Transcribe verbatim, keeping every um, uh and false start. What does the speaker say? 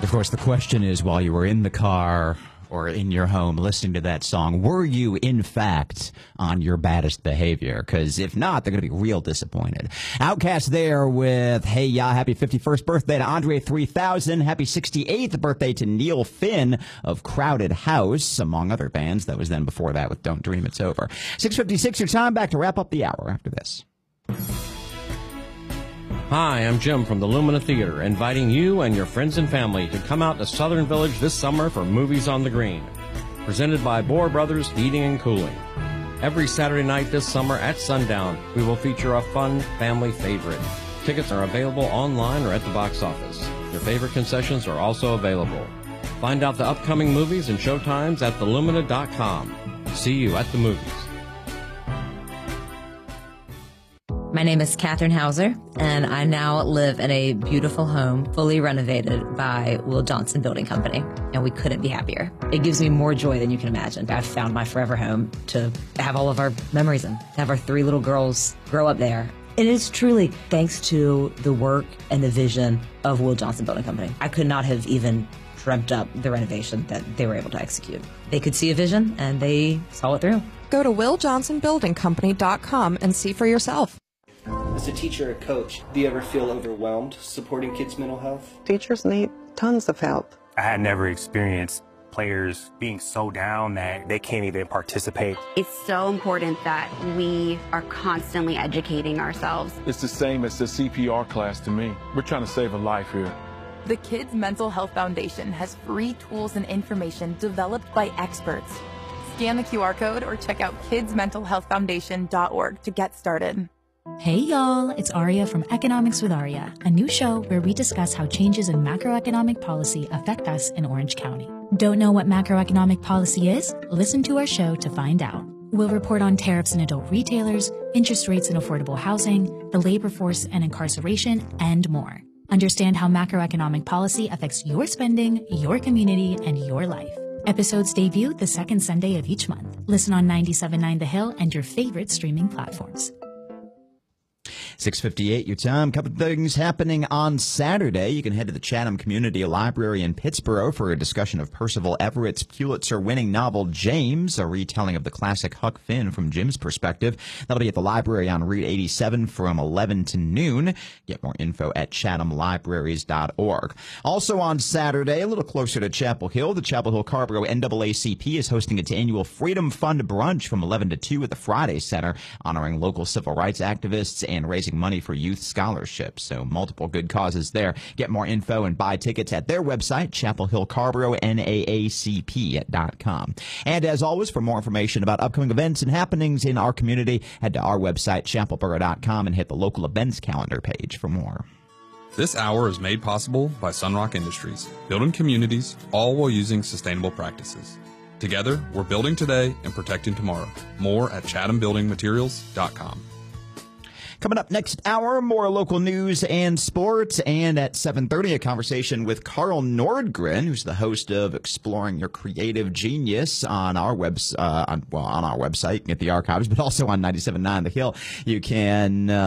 Of course, the question is, while you were in the car or in your home listening to that song, were you, in fact, on your baddest behavior? Because if not, they're going to be real disappointed. Outkast there with Hey Ya, happy fifty-first birthday to Andre three thousand, happy sixty-eighth birthday to Neil Finn of Crowded House, among other bands. That was then before that with Don't Dream It's Over. six fifty-six, your time, back to wrap up the hour after this. Hi, I'm Jim from the Lumina Theater, inviting you and your friends and family to come out to Southern Village this summer for Movies on the Green. Presented by Bohr Brothers Heating and Cooling. Every Saturday night this summer at sundown, we will feature a fun family favorite. Tickets are available online or at the box office. Your favorite concessions are also available. Find out the upcoming movies and showtimes at the lumina dot com. See you at the movies. My name is Catherine Hauser, and I now live in a beautiful home fully renovated by Will Johnson Building Company, and we couldn't be happier. It gives me more joy than you can imagine. I've found my forever home to have all of our memories in, to have our three little girls grow up there. It is truly thanks to the work and the vision of Will Johnson Building Company. I could not have even dreamt up the renovation that they were able to execute. They could see a vision, and they saw it through. Go to will johnson building company dot com and see for yourself. As a teacher or coach, do you ever feel overwhelmed supporting kids' mental health? Teachers need tons of help. I had never experienced players being so down that they can't even participate. It's so important that we are constantly educating ourselves. It's the same as the C P R class to me. We're trying to save a life here. The Kids Mental Health Foundation has free tools and information developed by experts. Scan the Q R code or check out kids mental health foundation dot org to get started. Hey y'all, it's Aria from Economics with Aria, a new show where we discuss how changes in macroeconomic policy affect us in Orange County. Don't know what macroeconomic policy is? Listen to our show to find out. We'll report on tariffs in adult retailers, interest rates in affordable housing, the labor force and incarceration, and more. Understand how macroeconomic policy affects your spending, your community, and your life. Episodes debut the second Sunday of each month. Listen on ninety-seven point nine The Hill and your favorite streaming platforms. six fifty-eight, your time. A couple of things happening on Saturday. You can head to the Chatham Community Library in Pittsburgh for a discussion of Percival Everett's Pulitzer-winning novel, James, a retelling of the classic Huck Finn from Jim's perspective. That'll be at the library on Route eighty-seven from eleven to noon. Get more info at chatham libraries dot org. Also on Saturday, a little closer to Chapel Hill, the Chapel Hill Carrboro N double A C P is hosting its annual Freedom Fund Brunch from eleven to two at the Friday Center, honoring local civil rights activists and raising money for youth scholarships. So multiple good causes there. Get more info and buy tickets at their website, Chapel Hill Carrboro N A A C P dot com. And as always, for more information about upcoming events and happenings in our community, head to our website, chapel borough dot com, and hit the local events calendar page for more. This hour is made possible by Sunrock Industries, building communities, all while using sustainable practices. Together, we're building today and protecting tomorrow. More at chatham building materials dot com. Coming up next hour, more local news and sports, and at seven thirty, a conversation with Carl Nordgren, who's the host of Exploring Your Creative Genius on our webs uh, on well on our website. You can get the archives, but also on ninety-seven point nine The Hill. You can. Uh,